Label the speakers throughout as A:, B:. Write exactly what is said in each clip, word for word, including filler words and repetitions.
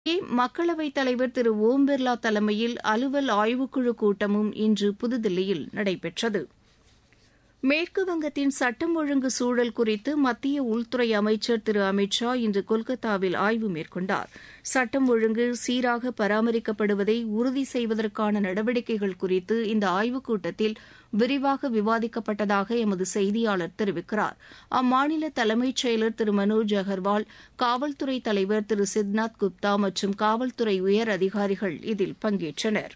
A: மக்களவைத் தலைவர் திரு ஓம் பிர்லா தலைமையில் அலுவல் ஆய்வுக்குழு கூட்டமும் இன்று புதுதில்லியில் நடைபெற்றது. மேற்குவங்கத்தின் சட்டம் ஒழுங்கு சூழல் குறித்து மத்திய உள்துறை அமைச்சர் திரு அமித் ஷா இன்று கொல்கத்தாவில் ஆய்வு மேற்கொண்டார். சட்டம் ஒழுங்கு சீராக பராமரிக்கப்படுவதை உறுதி செய்வதற்கான நடவடிக்கைகள் குறித்து இந்த ஆய்வுக் கூட்டத்தில் விரிவாக விவாதிக்கப்பட்டதாக எமது செய்தியாளர் தெரிவிக்கிறார். அம்மாநில தலைமைச் செயலர் திரு மனோஜ் அகர்வால், காவல்துறை தலைவர் திரு சித்நாத் குப்தா மற்றும் காவல்துறை உயர் அதிகாரிகள் இதில் பங்கேற்றனர்.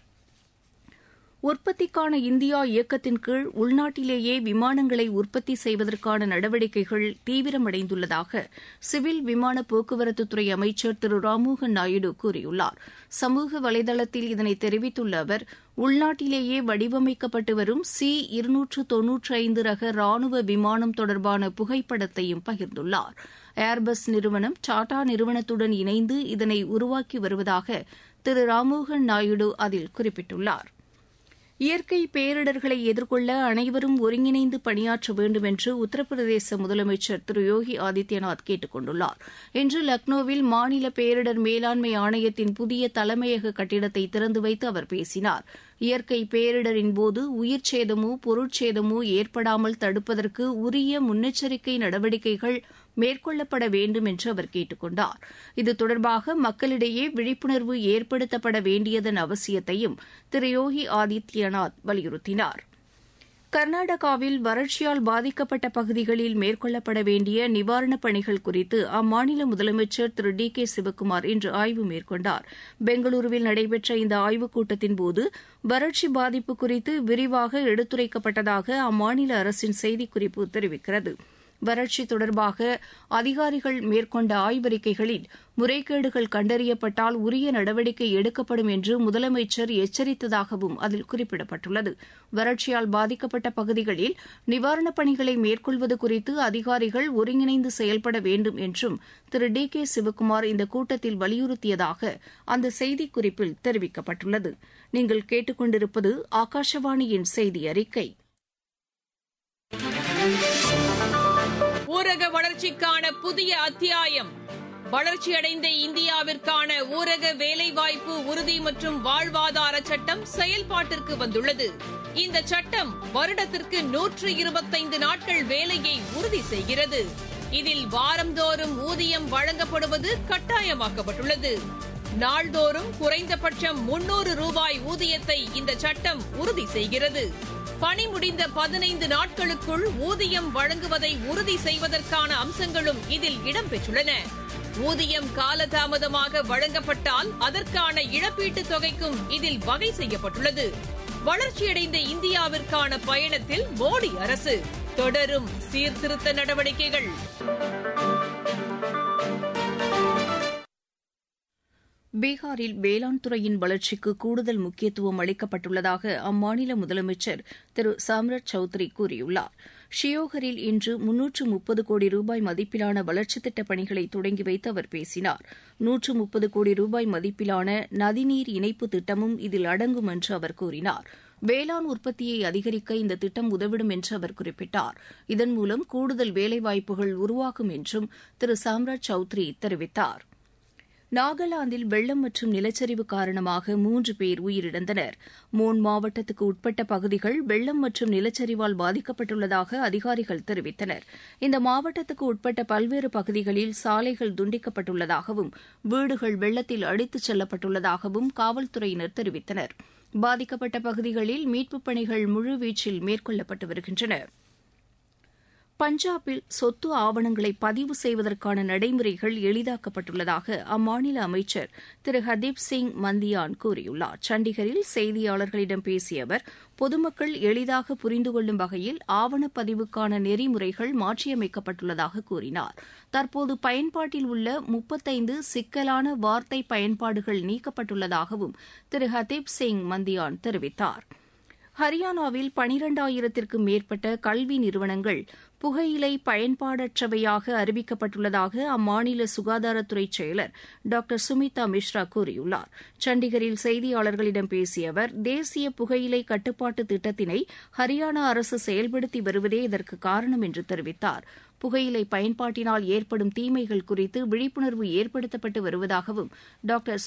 A: உற்பத்திக்கான இந்தியா இயக்கத்தின் கீழ் உள்நாட்டிலேயே விமானங்களை உற்பத்தி செய்வதற்கான நடவடிக்கைகள் தீவிரமடைந்துள்ளதாக சிவில் விமான போக்குவரத்துத்துறை அமைச்சர் திரு ராம்மோகன் நாயுடு கூறியுள்ளார். சமூக வலைதளத்தில் இதனை தெரிவித்துள்ள அவர், உள்நாட்டிலேயே வடிவமைக்கப்பட்டு வரும் சி இருநூற்று தொன்னூற்றி ஐந்து ரக ராணுவ விமானம் தொடர்பான புகைப்படத்தையும் பகிர்ந்துள்ளார். ஏர்பஸ் நிறுவனம் டாடா நிறுவனத்துடன் இணைந்து இதனை உருவாக்கி வருவதாக திரு ராம்மோகன் நாயுடு அதில் குறிப்பிட்டுள்ளார். இயற்கை பேரிடர்களை எதிர்கொள்ள அனைவரும் ஒருங்கிணைந்து பணியாற்ற வேண்டும் என்று உத்தரப்பிரதேச முதலமைச்சர் திரு யோகி ஆதித்யநாத் கேட்டுக் கொண்டுள்ளார். இன்று லக்னோவில் மாநில பேரிடர் மேலாண்மை ஆணையத்தின் புதிய தலைமையக கட்டிடத்தை திறந்து வைத்து அவர் பேசினார். இயற்கை பேரிடரின்போது உயிர் சேதமோ பொருட்சேதமோ ஏற்படாமல் தடுப்பதற்கு உரிய முன்னெச்சரிக்கை நடவடிக்கைகள் மேற்கொள்ளப்பட வேண்டும் என்று அவர் கேட்டுக் கொண்டார். இது தொடர்பாக மக்களிடையே விழிப்புணர்வு ஏற்படுத்தப்பட வேண்டியதன் அவசியத்தையும் திரு யோகி ஆதித்யநாத் வலியுறுத்தினார். கர்நாடகாவில் வறட்சியால் பாதிக்கப்பட்ட பகுதிகளில் மேற்கொள்ளப்பட வேண்டிய நிவாரணப் பணிகள் குறித்து அம்மாநில முதலமைச்சர் திரு டி கே சிவக்குமார் இன்று ஆய்வு மேற்கொண்டார். பெங்களூருவில் நடைபெற்ற இந்த ஆய்வுக் கூட்டத்தின்போது வறட்சி பாதிப்பு குறித்து விரிவாக எடுத்துரைக்கப்பட்டதாக அம்மாநில அரசின் செய்திக்குறிப்பு தெரிவிக்கிறது. வறட்சி தொடர்பாக அதிகாரிகள் மேற்கொண்ட ஆய்வறிக்கைகளில் முறைகேடுகள் கண்டறியப்பட்டால் உரிய நடவடிக்கை எடுக்கப்படும் என்று முதலமைச்சர் எச்சரித்ததாகவும் அதில் குறிப்பிடப்பட்டுள்ளது. வறட்சியால் பாதிக்கப்பட்ட பகுதிகளில் நிவாரணப் பணிகளை மேற்கொள்வது குறித்து அதிகாரிகள் ஒருங்கிணைந்து செயல்பட வேண்டும் என்றும் திரு டி கே சிவக்குமார் இந்த கூட்டத்தில் வலியுறுத்தியதாக அந்த செய்திக்குறிப்பில் தெரிவிக்கப்பட்டுள்ளது. நீங்கள் கேட்டுக்கொண்டிருப்பது ஆகாஷவாணியின் செய்தி அறிக்கை.
B: ஊரக வளர்ச்சிக்கான புதிய அத்தியாயம். வளர்ச்சியடைந்த இந்தியாவிற்கான ஊரக வேலைவாய்ப்பு உறுதி மற்றும் வாழ்வாதார சட்டம் செயல்பாட்டிற்கு வந்துள்ளது. இந்த சட்டம் வருடத்திற்கு நூற்று இருபத்தைந்து நாட்கள் வேலையை உறுதி செய்கிறது. இதில் வாரந்தோறும் ஊதியம் வழங்கப்படுவது கட்டாயமாக்கப்பட்டுள்ளது. நாள்தோறும் குறைந்தபட்சம் முன்னூறு ரூபாய் ஊதியத்தை இந்த சட்டம் உறுதி செய்கிறது. பணி முடிந்த பதினைந்து நாட்களுக்குள் ஊதியம் வழங்குவதை உறுதி செய்வதற்கான அம்சங்களும் இதில் இடம்பெற்றுள்ளன. ஊதியம் காலதாமதமாக வழங்கப்பட்டால் அதற்கான இழப்பீட்டுத் தொகைக்கும் இதில் வகை செய்யப்பட்டுள்ளது. வளர்ச்சியடைந்த இந்தியாவிற்கான பயணத்தில் மோடி அரசு தொடரும் சீர்திருத்த நடவடிக்கைகள்.
A: பீகாரில் வேளாண் துறையின் வளர்ச்சிக்கு கூடுதல் முக்கியத்துவம் அளிக்கப்பட்டுள்ளதாக அம்மாநில முதலமைச்சர் திரு சாம்ரத் சௌத்ரி கூறியுள்ளார். ஷியோகரில் இன்று முன்னூற்று முப்பது கோடி ரூபாய் மதிப்பிலான வளர்ச்சித் திட்டப் பணிகளை தொடங்கி வைத்து அவர் பேசினார். நூற்று முப்பது கோடி ரூபாய் மதிப்பிலான நதிநீர் இணைப்பு திட்டமும் இதில் அடங்கும் என்று அவர் கூறினார். வேளாண் உற்பத்தியை அதிகரிக்க இந்த திட்டம் உதவிடும் என்று அவர் குறிப்பிட்டார். இதன் மூலம் கூடுதல் வேலைவாய்ப்புகள் உருவாகும் என்றும் திரு சாம்ராஜ் சௌத்ரி தெரிவித்தார். நாகாலாந்தில் வெள்ளம் மற்றும் நிலச்சரிவு காரணமாக மூன்று பேர் உயிரிழந்தனர். மோன் மாவட்டத்துக்கு உட்பட்ட பகுதிகள் வெள்ளம் மற்றும் நிலச்சரிவால் பாதிக்கப்பட்டுள்ளதாக அதிகாரிகள் தெரிவித்தனர். இந்த மாவட்டத்துக்கு உட்பட்ட பல்வேறு பகுதிகளில் சாலைகள் துண்டிக்கப்பட்டுள்ளதாகவும் வீடுகள் வெள்ளத்தில் அடித்துச் செல்லப்பட்டுள்ளதாகவும் காவல்துறையினர் தெரிவித்தனர். பாதிக்கப்பட்ட பகுதிகளில் மீட்புப் பணிகள் முழுவீச்சில் மேற்கொள்ளப்பட்டு வருகின்றன. பஞ்சாபில் சொத்து ஆவணங்களை பதிவு செய்வதற்கான நடைமுறைகள் எளிதாக்கப்பட்டுள்ளதாக அம்மாநில அமைச்சர் திரு ஹர்தீப் சிங் மந்தியான் கூறியுள்ளார். சண்டிகரில் செய்தியாளர்களிடம் பேசிய அவர், பொதுமக்கள் எளிதாக புரிந்து கொள்ளும் வகையில் ஆவணப்பதிவுக்கான நெறிமுறைகள் மாற்றியமைக்கப்பட்டுள்ளதாக கூறினார். தற்போது பயன்பாட்டில் உள்ள முப்பத்தைந்து சிக்கலான வார்த்தை பயன்பாடுகள் நீக்கப்பட்டுள்ளதாகவும் திரு ஹர்தீப் சிங் மந்தியான் தெரிவித்தார். ஹரியானாவில் பனிரெண்டாயிரத்திற்கும் மேற்பட்ட கல்வி நிறுவனங்கள் புகையிலை பயன்பாடற்றவையாக அறிவிக்கப்பட்டுள்ளதாக அம்மாநில சுகாதாரத்துறை செயலர் டாக்டர் சுமிதா மிஸ்ரா கூறியுள்ளார். சண்டிகரில் செய்தியாளர்களிடம் பேசிய அவர், தேசிய புகையிலை கட்டுப்பாட்டு திட்டத்தினை ஹரியானா அரசு செயல்படுத்தி வருவதே இதற்கு காரணம் என்று தெரிவித்தார். புகையிலை பயன்பாட்டினால் ஏற்படும் தீமைகள் குறித்து விழிப்புணர்வு ஏற்படுத்தப்பட்டு வருவதாகவும் டாக்டர்